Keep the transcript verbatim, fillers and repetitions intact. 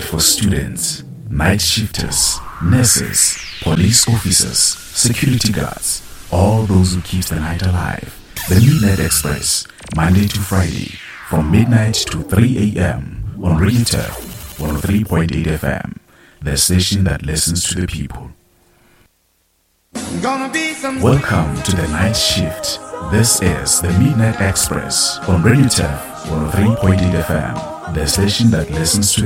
for students, night shifters, nurses, police officers, security guards, all those who keep the night alive. The Midnight Express, Monday to Friday, from midnight to three a m on Radio Turf one oh three point eight F M, the station that listens to the people. Welcome to the night shift. This is the Midnight Express on Radio Turf one oh three point eight F M, the station that listens to